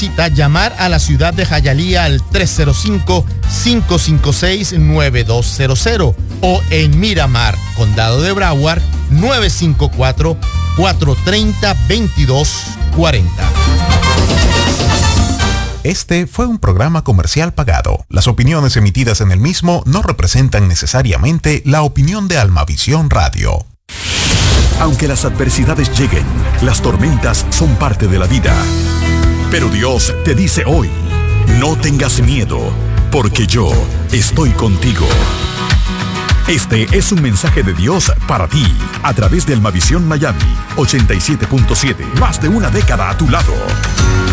cita, llamar a la ciudad de Hialeah al 305-556-9200 o en Miramar, Condado de Broward, 954-430-2240. Este fue un programa comercial pagado. Las opiniones emitidas en el mismo no representan necesariamente la opinión de Almavisión Radio. Aunque las adversidades lleguen, las tormentas son parte de la vida. Pero Dios te dice hoy, no tengas miedo, porque yo estoy contigo. Este es un mensaje de Dios para ti, a través de Almavisión Miami 87.7, más de una década a tu lado.